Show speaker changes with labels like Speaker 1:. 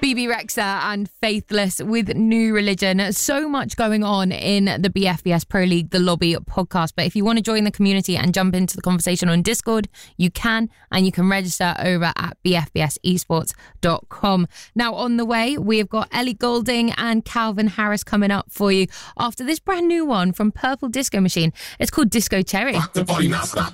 Speaker 1: BB Rexha and Faithless with New Religion. So much going on in the BFBS Pro League, the Lobby podcast. But if you want to join the community and jump into the conversation on Discord, you can, and you can register over at bfbsesports.com. Now, on the way, we've got Ellie Goulding and Calvin Harris coming up for you after this brand new one from Purple Disco Machine. It's called Disco Cherry.
Speaker 2: Rock the party, now stop.